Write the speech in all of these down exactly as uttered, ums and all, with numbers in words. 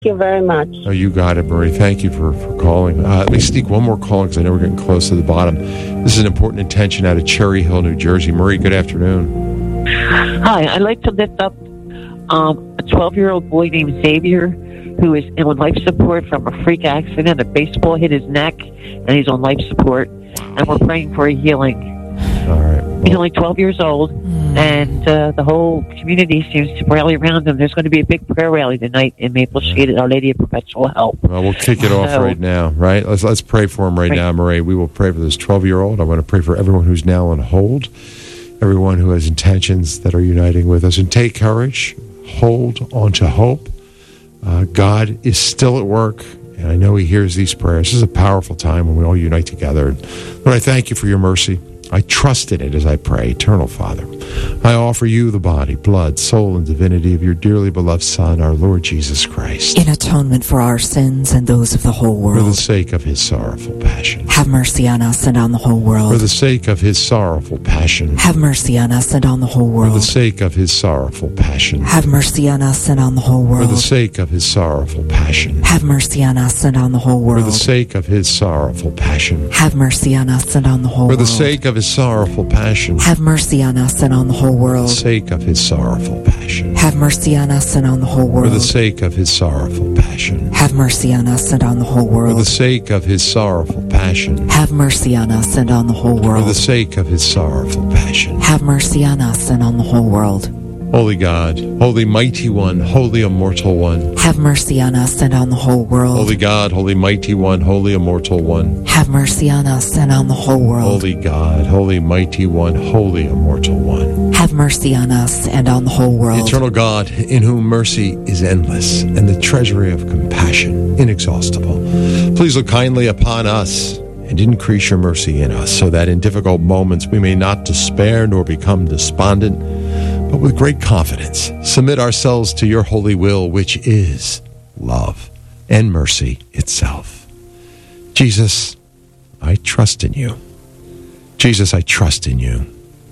you very much. Oh, you got it, Marie. Thank you for, for calling. Uh, let me sneak one more call because I know we're getting close to the bottom. This is an important intention out of Cherry Hill, New Jersey. Marie, good afternoon. Hi, I'd like to lift up um, a twelve-year-old boy named Xavier who is on life support from a freak accident. A baseball hit his neck, and he's on life support, and we're praying for a healing. All right. Well, he's only twelve years old, and uh, the whole community seems to rally around him. There's going to be a big prayer rally tonight in Maple Shade at Our Lady of Perpetual Help. Well, we'll kick it off So- right now, right? Let's let's pray for him right, Right. now, Marie. We will pray for this twelve-year-old. I want to pray for everyone who's now on hold, everyone who has intentions that are uniting with us. And take courage. Hold on to hope. Uh, God is still at work, and I know He hears these prayers. This is a powerful time when we all unite together. And Lord, I thank You for Your mercy. I trust in it as I pray. Eternal Father, I offer You the body, blood, soul, and divinity of Your dearly beloved Son, our Lord Jesus Christ, In atonement for our sins and those of the whole for the world. sake of His sorrowful passion. Have mercy on us and on the whole For world. the sake of His sorrowful passion. Have mercy on us and on the whole For the world. sake of His sorrowful passion. Have mercy on us and on the whole For the world. sake of His sorrowful passion. Have mercy on us and on the whole For the world. sake of His sorrowful passion. Have mercy on us and on the whole For the world. sake of His sorrowful passion. Have mercy on us and on the whole For the world. sake of His sorrowful passion. Have mercy on us and on the whole For the world. sake of His sorrowful passion. Have mercy on us and on the whole For the world. sake of His sorrowful passion. Have mercy on us and on the whole For the world. sake of His sorrowful passion. Have mercy on us and on the whole world. Holy God, Holy Mighty One, Holy Immortal One. Have mercy on us and on the whole world. Holy God, Holy Mighty One, Holy Immortal One. Have mercy on us and on the whole world. Holy God, Holy Mighty One, Holy Immortal One. Have mercy on us and on the whole The world. eternal God, in whom mercy is endless, and the treasury of compassion inexhaustible. Please look kindly upon us and increase Your mercy in us, so that in difficult moments we may not despair nor become despondent, but with great confidence submit ourselves to Your holy will, which is love and mercy itself. Jesus, I trust in You. Jesus, I trust in You.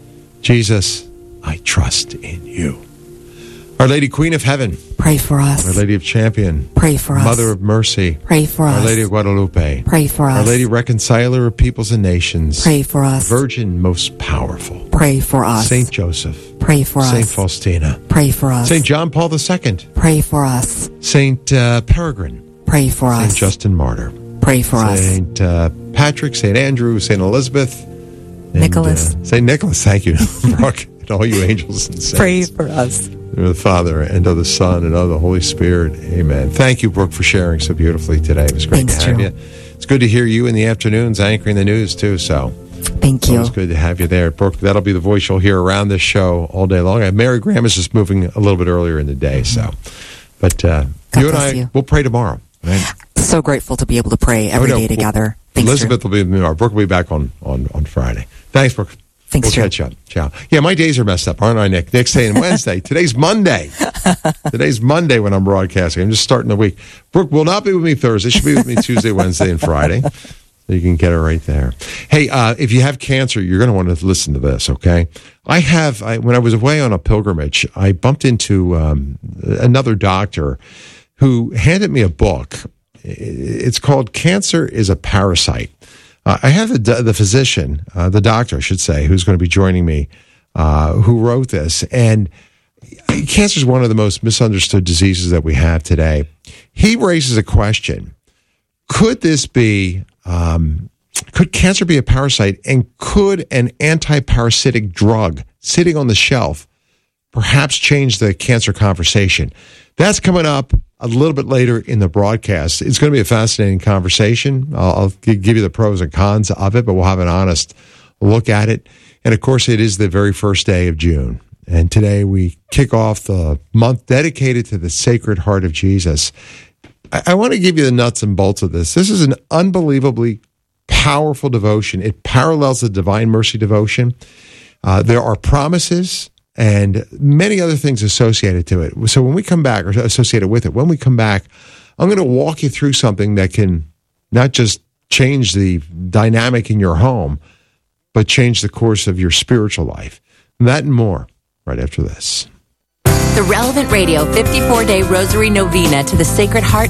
Jesus, I trust in You. Our Lady Queen of Heaven, Pray for us. Our Lady of Champion, Pray for us. Mother of Mercy, Pray for Our us. Lady of Guadalupe, Pray for Our us. Lady Reconciler of Peoples and Nations, Pray for us. Virgin most powerful, Pray for us. Saint Joseph, Pray for Saint us. Faustina, Pray for us. Saint John Paul the Second, Pray for us. Saint uh, Peregrine, Pray for Saint us. Justin Martyr, Pray for us. Saint uh, Patrick, Saint Andrew, Saint Elizabeth, and, Nicholas. uh, Saint Nicholas. Thank you, Brooke, and all you angels and saints. Pray for us. In the Father, and of the Son, and of the Holy Spirit. Amen. Thank you, Brooke, for sharing so beautifully today. It was great Thanks, to have Joe. you. It's good to hear you in the afternoons anchoring the news, too, so Thank it's you. always good to have you there. Brooke, that'll be the voice you'll hear around this show all day long. And Mary Graham is just moving a little bit earlier in the day, so. But uh, God you and bless I, you. we'll pray tomorrow. Right? So grateful to be able to pray every Oh, day no, together. Thanks, Elizabeth Drew. will be with me tomorrow. Brooke will be back on, on, on Friday. Thanks, Brooke. Thanks, We'll Drew. catch up. Ciao. Yeah, my days are messed up, aren't I, Nick? Nick's saying Wednesday. Today's Monday. Today's Monday when I'm broadcasting. I'm just starting the week. Brooke will not be with me Thursday. She'll be with me Tuesday, Wednesday, and Friday. So you can get her right there. Hey, uh, if you have cancer, you're going to want to listen to this, okay? I have, I, when I was away on a pilgrimage, I bumped into um, another doctor who handed me a book. It's called Cancer is a Parasite. Uh, I have the, the physician, uh, the doctor, I should say, who's going to be joining me, uh, who wrote this. And cancer is one of the most misunderstood diseases that we have today. He raises a question. Could this be, um, could cancer be a parasite? And could an anti-parasitic drug sitting on the shelf perhaps change the cancer conversation? That's coming up a little bit later in the broadcast. It's going to be a fascinating conversation. I'll, I'll give you the pros and cons of it, but we'll have an honest look at it. And of course, it is the very first day of June. And today we kick off the month dedicated to the Sacred Heart of Jesus. I, I want to give you the nuts and bolts of this. This is an unbelievably powerful devotion. It parallels the Divine Mercy devotion. Uh, there are promises and many other things associated to it. So when we come back, or associated with it, when we come back, I'm going to walk you through something that can not just change the dynamic in your home, but change the course of your spiritual life. That and more right after this. The Relevant Radio fifty-four day Rosary Novena to the Sacred Heart